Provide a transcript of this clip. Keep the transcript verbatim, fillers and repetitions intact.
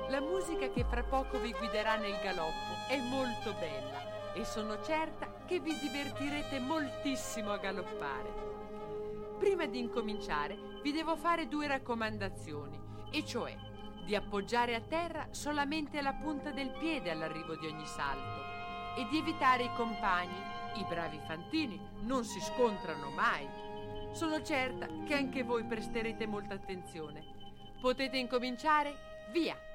La musica che fra poco vi guiderà nel galoppo è molto bella e sono certa che vi divertirete moltissimo a galoppare. Prima di incominciare vi devo fare due raccomandazioni, e cioè di appoggiare a terra solamente la punta del piede all'arrivo di ogni salto e di evitare i compagni. I bravi fantini non si scontrano mai. Sono certa che anche voi presterete molta attenzione. Potete incominciare? Via!